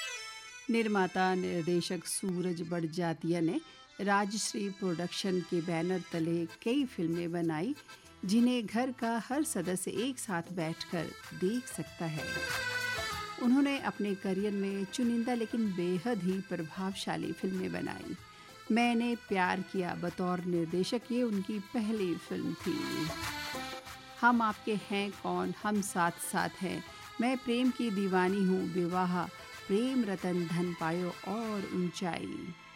निर्माता निर्देशक सूरज बड़जात्या ने राजश्री प्रोडक्शन के बैनर तले कई फिल्में बनाई जिन्हें घर का हर सदस्य एक साथ बैठकर देख सकता है। उन्होंने अपने करियर में चुनिंदा लेकिन बेहद ही प्रभावशाली फिल्में बनाई। मैंने प्यार किया बतौर निर्देशक ये उनकी पहली फिल्म थी। हम आपके हैं कौन, हम साथ साथ हैं, मैं प्रेम की दीवानी हूँ, विवाह, प्रेम रतन धन पायो और ऊंचाई।